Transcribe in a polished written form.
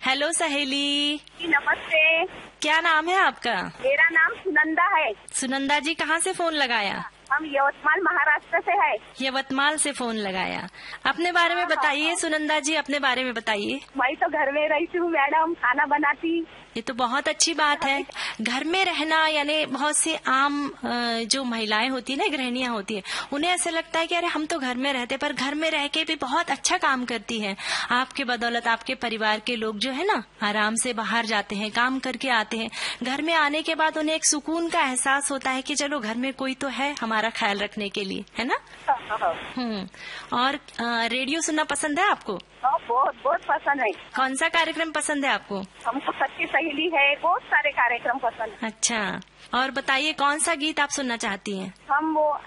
Hello सहेली। नमस्ते। क्या नाम है आपका? मेरा नाम सुनंदा है। सुनंदा जी, कहाँ से फोन लगाया? हम यवतमाल महाराष्ट्र से है। यवतमाल से फोन लगाया। अपने बारे में बताइए सुनंदा जी, अपने बारे में बताइए। मैं तो घर में रहती हूँ मैडम, खाना बनाती। ये तो बहुत अच्छी बात है। घर में रहना यानी बहुत सी आम जो महिलाएं होती है ना, गृहिणियां होती है, उन्हें ऐसा लगता है कि अरे हम तो घर में रहते, पर घर में रह के भी बहुत अच्छा काम करती है। आपके बदौलत आपके परिवार के लोग जो है ना, आराम से बाहर जाते हैं, काम करके आते हैं। घर में आने के बाद उन्हें एक सुकून का एहसास होता है कि चलो घर में कोई तो है हमारा ख्याल रखने के लिए, है ना? और रेडियो सुनना पसंद है आपको? बहुत बहुत पसंद है। कौन सा कार्यक्रम पसंद है आपको? हमको सच्ची सहेली है, बहुत सारे कार्यक्रम पसंद है। अच्छा, और बताइए कौन सा गीत आप सुनना चाहती हैं? हम वो